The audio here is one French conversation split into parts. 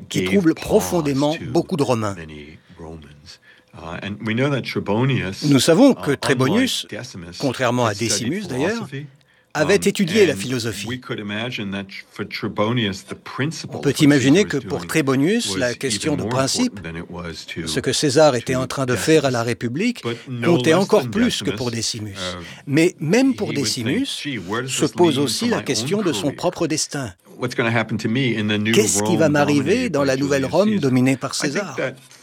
qui trouble profondément beaucoup de Romains. Nous savons que Trébonius, contrairement à Décimus d'ailleurs, avait étudié la philosophie. On peut imaginer que pour Trébonius, la question de principe, ce que César était en train de faire à la République, comptait encore plus que pour Décimus. Mais même pour Décimus, se pose aussi la question de son propre destin. Qu'est-ce qui va m'arriver dans la nouvelle Rome dominée par César ?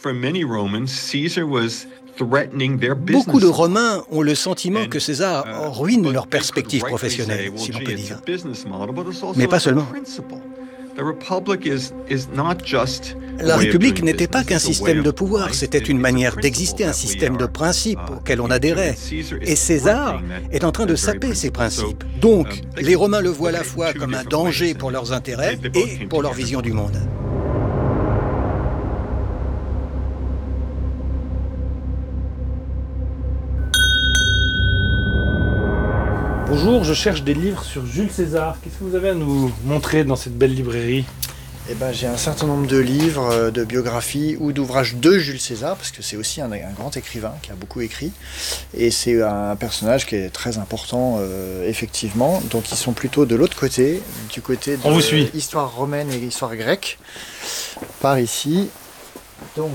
Beaucoup de Romains ont le sentiment que César ruine leur perspective professionnelle, si l'on peut dire. Mais pas seulement. La République n'était pas qu'un système de pouvoir, c'était une manière d'exister, un système de principes auquel on adhérait. Et César est en train de saper ces principes. Donc, les Romains le voient à la fois comme un danger pour leurs intérêts et pour leur vision du monde. Bonjour, je cherche des livres sur Jules César. Qu'est-ce que vous avez à nous montrer dans cette belle librairie ? J'ai un certain nombre de livres, de biographies ou d'ouvrages de Jules César, parce que c'est aussi un grand écrivain qui a beaucoup écrit. Et c'est un personnage qui est très important, effectivement. Donc ils sont plutôt de l'autre côté, du côté de l'histoire romaine et l'histoire grecque, par ici. Donc,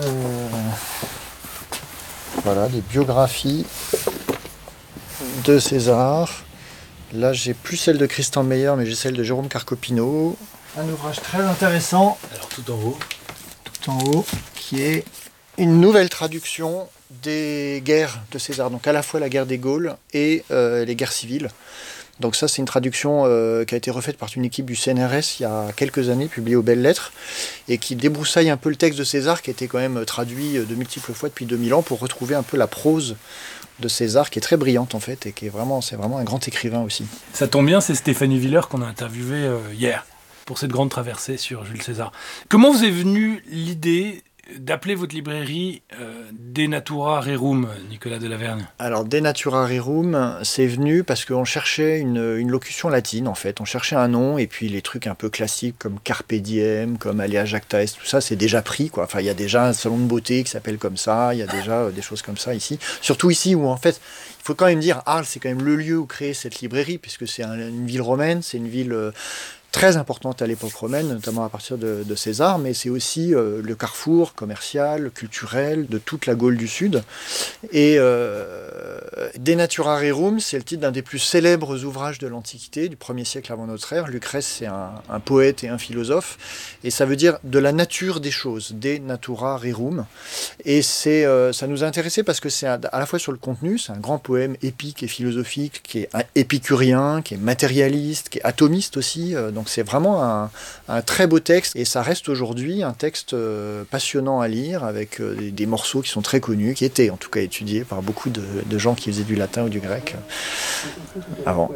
voilà, des biographies de César. Là, j'ai plus celle de Christian Meyer, mais j'ai celle de Jérôme Carcopino. Un ouvrage très intéressant. Alors, tout en haut. Tout en haut, qui est une nouvelle traduction des guerres de César. Donc, à la fois la guerre des Gaules et les guerres civiles. Donc ça, c'est une traduction qui a été refaite par une équipe du CNRS il y a quelques années, publiée aux Belles Lettres, et qui débroussaille un peu le texte de César, qui a été quand même traduit de multiples fois depuis 2000 ans, pour retrouver un peu la prose de César, qui est très brillante en fait, et qui c'est vraiment un grand écrivain aussi. Ça tombe bien, c'est Stéphanie Villers qu'on a interviewé hier, pour cette grande traversée sur Jules César. Comment vous est venue l'idée d'appeler votre librairie De Natura Rerum, Nicolas Delavergne? Alors, De Natura Rerum, c'est venu parce qu'on cherchait une locution latine, en fait. On cherchait un nom, et puis les trucs un peu classiques comme Carpe Diem, comme Alea Jacta Est, tout ça, c'est déjà pris, quoi. Enfin, il y a déjà un salon de beauté qui s'appelle comme ça, il y a déjà des choses comme ça ici. Surtout ici, où en fait, il faut quand même dire, Arles, c'est quand même le lieu où créer cette librairie, puisque c'est une ville romaine, c'est une ville très importante à l'époque romaine, notamment à partir de César, mais c'est aussi le carrefour commercial, culturel de toute la Gaule du Sud. Et De Natura Rerum, c'est le titre d'un des plus célèbres ouvrages de l'Antiquité, du 1er siècle avant notre ère. Lucrèce, c'est un poète et un philosophe, et ça veut dire de la nature des choses, De Natura Rerum. Et ça nous a intéressé parce que c'est à la fois sur le contenu, c'est un grand poème épique et philosophique, qui est épicurien, qui est matérialiste, qui est atomiste aussi. Donc c'est vraiment un très beau texte, et ça reste aujourd'hui un texte passionnant à lire, avec des morceaux qui sont très connus, qui étaient en tout cas étudiés par beaucoup de gens qui faisaient du latin ou du grec avant.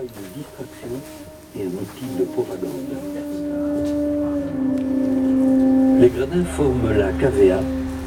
Les gradins forment la cavea.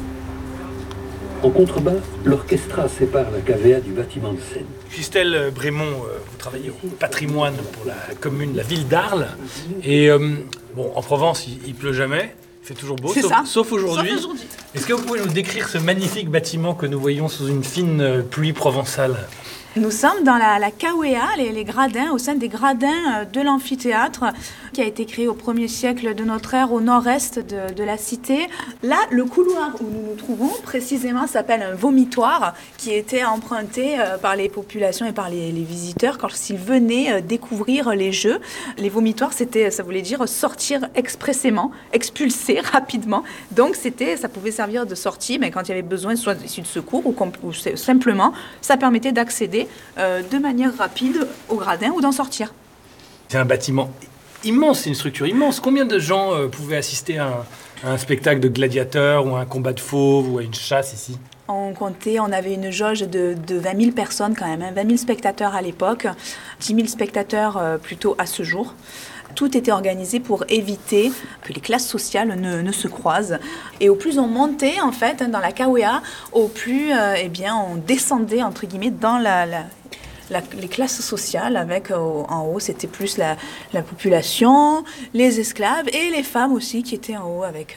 En contrebas, l'orchestra sépare la cavea du bâtiment de scène. Christelle Brémond, vous travaillez au patrimoine pour la commune, la ville d'Arles. Et en Provence, il pleut jamais. Il fait toujours beau, sauf aujourd'hui. Est-ce que vous pouvez nous décrire ce magnifique bâtiment que nous voyons sous une fine pluie provençale ? Nous sommes dans la Cavea, les gradins, au sein des gradins de l'amphithéâtre, qui a été créé au 1er siècle de notre ère, au nord-est de la cité. Là, le couloir où nous nous trouvons, précisément, s'appelle un vomitoire, qui était emprunté par les populations et par les visiteurs quand ils venaient découvrir les jeux. Les vomitoires, ça voulait dire sortir expressément, expulser rapidement. Donc, ça pouvait servir de sortie, mais quand il y avait besoin, soit d'issue de secours ou simplement, ça permettait d'accéder de manière rapide au gradin ou d'en sortir. C'est un bâtiment immense, c'est une structure immense. Combien de gens pouvaient assister à un spectacle de gladiateurs ou à un combat de fauves ou à une chasse ici ? On avait une jauge de 20 000 personnes quand même, 20 000 spectateurs à l'époque, 10 000 spectateurs plutôt à ce jour. Tout était organisé pour éviter que les classes sociales ne se croisent. Et au plus on montait, en fait, dans la Cavea, au plus on descendait, entre guillemets, dans les classes sociales, avec en haut, c'était plus la population, les esclaves et les femmes aussi qui étaient en haut avec